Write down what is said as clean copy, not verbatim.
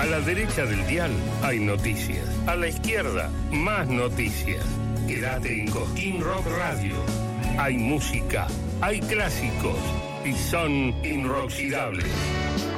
la derecha del dial hay noticias. A la izquierda, más noticias. Quédate en Cosquín Rock Radio. Hay música, hay clásicos y son inoxidables.